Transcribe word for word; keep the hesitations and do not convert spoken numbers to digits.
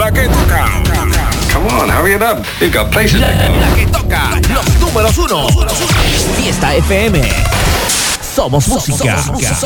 La que toca. Come on, hurry it up. You've got places La, to go. la que toca. Los números uno. Fiesta F M. Somos música. Somos música.